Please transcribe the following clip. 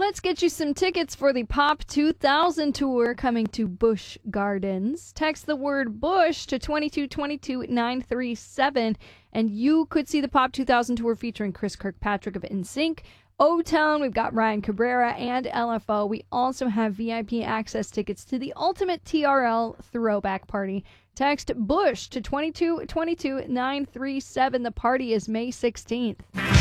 Let's get you some tickets for the Pop 2000 tour coming to Busch Gardens. Text the word Busch to 2222937 and you could see the Pop 2000 tour featuring Chris Kirkpatrick of NSYNC, O-Town, we've got Ryan Cabrera and LFO. We also have VIP access tickets to the Ultimate TRL Throwback Party. Text Busch to 2222937. The party is May 16th.